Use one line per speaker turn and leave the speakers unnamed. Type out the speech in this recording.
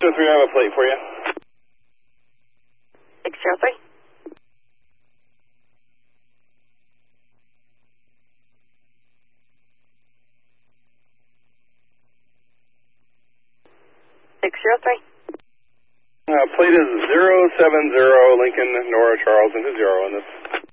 203, I have a plate for you.
603. 603.
Plate is 070 Lincoln, Nora, Charles, and 0 in this.